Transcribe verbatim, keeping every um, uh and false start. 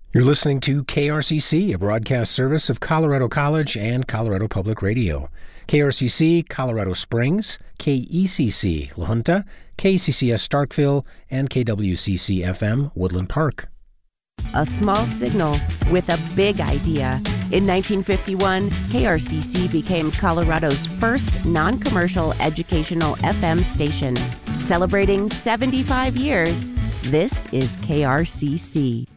You're listening to K R C C, a broadcast service of Colorado College and Colorado Public Radio. K R C C Colorado Springs, K E C C La Junta, K C C S Starkville, and K W C C F M Woodland Park. A small signal with a big idea. In nineteen fifty-one, K R C C became Colorado's first non-commercial educational F M station. Celebrating seventy-five years, this is K R C C.